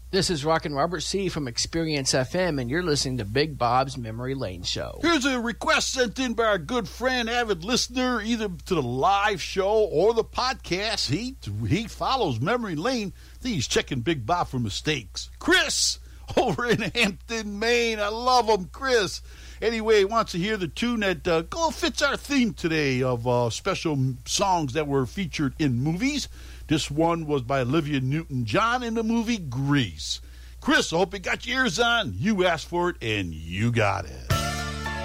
This is Rockin' Robert C. from Experience FM, and you're listening to Big Bob's Memory Lane Show. Here's a request sent in by our good friend, avid listener, either to the live show or the podcast. He follows Memory Lane. I think he's checking Big Bob for mistakes. Chris, over in Hampton, Maine. I love him, Chris. Anyway, he wants to hear the tune that fits our theme today of special songs that were featured in movies. This one was by Olivia Newton-John in the movie Grease. Chris, I hope you got your ears on. You asked for it, and you got it.